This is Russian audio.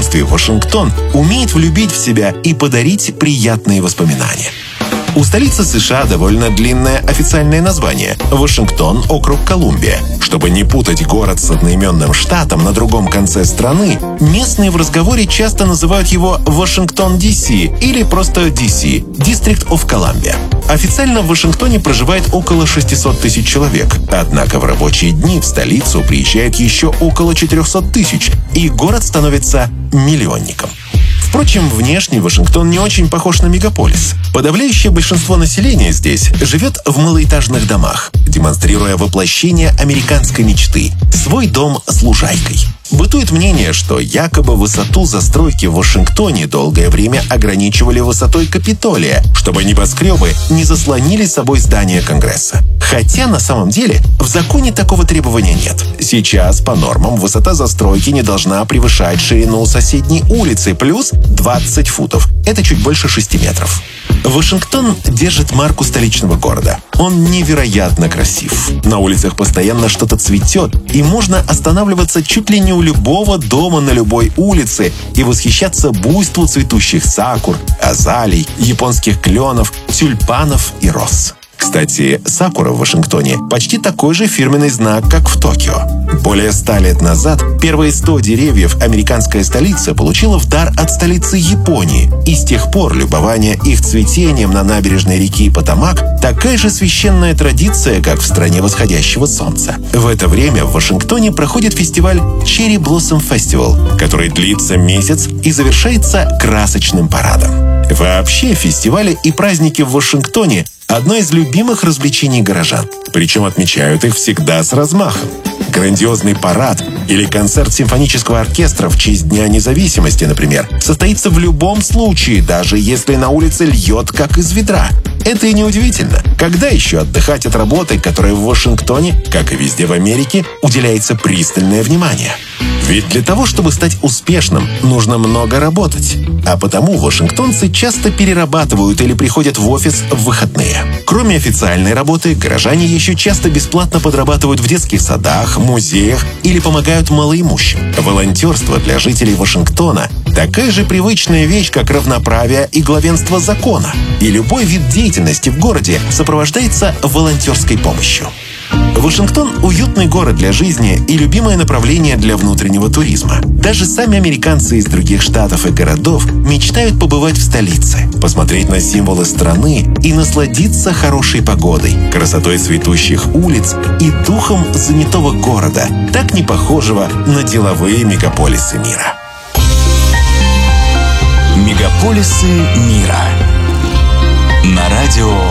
знакомстве Вашингтон умеет влюбить в себя и подарить приятные воспоминания. У столицы США довольно длинное официальное название – Вашингтон, округ Колумбия. Чтобы не путать город с одноименным штатом на другом конце страны, местные в разговоре часто называют его Вашингтон, Д.С. или просто Д.С. – District of Columbia. Официально в Вашингтоне проживает около 600 тысяч человек, однако в рабочие дни в столицу приезжает еще около 400 тысяч, и город становится миллионником. Впрочем, внешне Вашингтон не очень похож на мегаполис. Подавляющее большинство населения здесь живет в малоэтажных домах, демонстрируя воплощение американской мечты – свой дом с лужайкой. Бытует мнение, что якобы высоту застройки в Вашингтоне долгое время ограничивали высотой Капитолия, чтобы небоскребы не заслонили собой здание Конгресса. Хотя на самом деле в законе такого требования нет. Сейчас по нормам высота застройки не должна превышать ширину соседней улицы плюс 20 футов. Это чуть больше 6 метров. Вашингтон держит марку столичного города. Он невероятно красив. На улицах постоянно что-то цветет, и можно останавливаться чуть ли не у любого дома на любой улице и восхищаться буйству цветущих сакур, азалий, японских кленов, тюльпанов и роз. Кстати, сакура в Вашингтоне почти такой же фирменный знак, как в Токио. Более 100 лет назад первые 100 деревьев американская столица получила в дар от столицы Японии, и с тех пор любование их цветением на набережной реки Потомак такая же священная традиция, как в стране восходящего солнца. В это время в Вашингтоне проходит фестиваль Cherry Blossom Festival, который длится месяц и завершается красочным парадом. Вообще, фестивали и праздники в Вашингтоне – одно из любимых развлечений горожан. Причем отмечают их всегда с размахом. Грандиозный парад или концерт симфонического оркестра в честь Дня независимости, например, состоится в любом случае, даже если на улице льет как из ведра. Это и не удивительно. Когда еще отдыхать от работы, которой в Вашингтоне, как и везде в Америке, уделяется пристальное внимание? Ведь для того, чтобы стать успешным, нужно много работать. А потому вашингтонцы часто перерабатывают или приходят в офис в выходные. Кроме официальной работы, горожане еще часто бесплатно подрабатывают в детских садах, музеях или помогают малоимущим. Волонтерство для жителей Вашингтона – такая же привычная вещь, как равноправие и главенство закона. И любой вид деятельности в городе сопровождается волонтерской помощью. Вашингтон – уютный город для жизни и любимое направление для внутреннего туризма. Даже сами американцы из других штатов и городов мечтают побывать в столице, посмотреть на символы страны и насладиться хорошей погодой, красотой цветущих улиц и духом занятого города, так не похожего на деловые мегаполисы мира. Мегаполисы мира. На радио